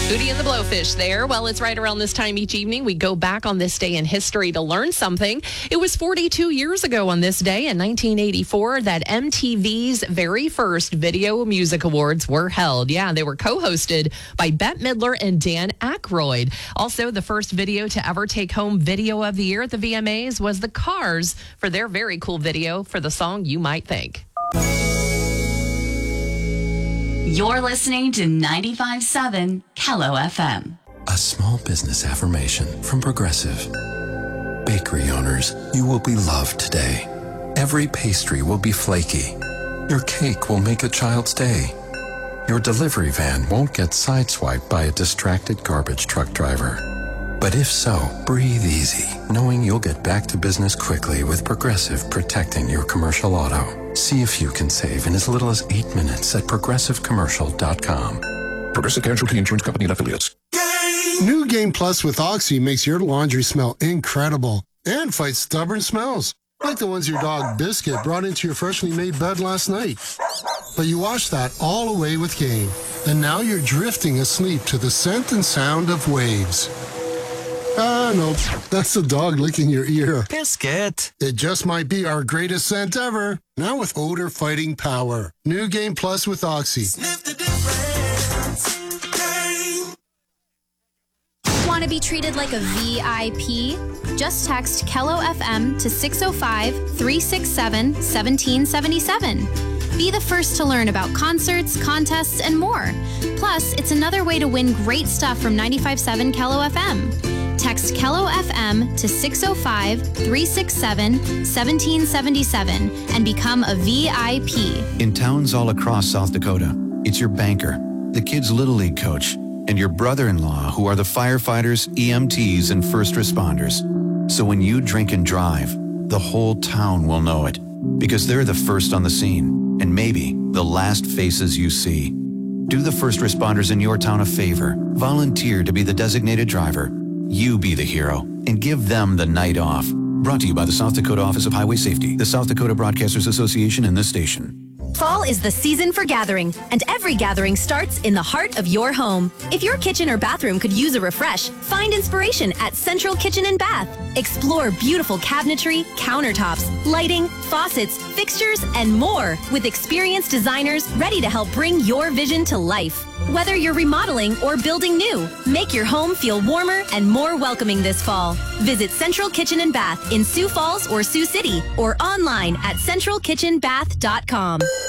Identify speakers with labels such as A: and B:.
A: Hootie and the Blowfish there. Well, it's right around this time each evening. We go back on this day in history to learn something. It was 42 years ago on this day in 1984 that MTV's very first Video Music Awards were held. Yeah, they were co-hosted by Bette Midler and Dan Aykroyd. Also, the first video to ever take home Video of the Year at the VMAs was the Cars for their very cool video for the song You Might Think.
B: You're listening to 95.7 Kello FM.
C: A small business affirmation from Progressive. Bakery owners, you will be loved today. Every pastry will be flaky. Your cake will make a child's day. Your delivery van won't get sideswiped by a distracted garbage truck driver. But if so, breathe easy, knowing you'll get back to business quickly with Progressive protecting your commercial auto. See if you can save in as little as 8 minutes at progressivecommercial.com.
D: Progressive Casualty Insurance Company and Affiliates.
E: New Game Plus with Oxy makes your laundry smell incredible and fights stubborn smells, like the ones your dog Biscuit brought into your freshly made bed last night. But you washed that all away with Game, and now you're drifting asleep to the scent and sound of waves. No, that's the dog licking your ear.
F: Biscuit.
E: It just might be our greatest scent ever. Now with odor fighting power. New Game Plus with Oxy.
G: Sniff the difference.
H: Want to be treated like a VIP? Just text Kello FM to 605-367-1777. Be the first to learn about concerts, contests, and more. Plus, it's another way to win great stuff from 95.7 Kello FM. Text Kello FM to 605-367-1777 and become a VIP.
I: In towns all across South Dakota, it's your banker, the kids' Little League coach, and your brother-in-law who are the firefighters, EMTs, and first responders. So when you drink and drive, the whole town will know it because they're the first on the scene and maybe the last faces you see. Do the first responders in your town a favor. Volunteer to be the designated driver. You be the hero and give them the night off. Brought to you by the South Dakota Office of Highway Safety, the South Dakota Broadcasters Association, and this station.
J: Fall is the season for gathering, and every gathering starts in the heart of your home. If your kitchen or bathroom could use a refresh, find inspiration at Central Kitchen and Bath. Explore beautiful cabinetry, countertops, lighting, faucets, fixtures, and more with experienced designers ready to help bring your vision to life. Whether you're remodeling or building new, make your home feel warmer and more welcoming this fall. Visit Central Kitchen and Bath in Sioux Falls or Sioux City or online at centralkitchenbath.com.